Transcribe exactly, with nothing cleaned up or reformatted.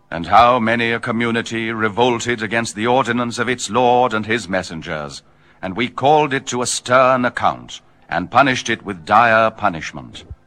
And how many a community revolted against the ordinance of its Lord and his messengers, and we called it to a stern account, and punished it with dire punishment.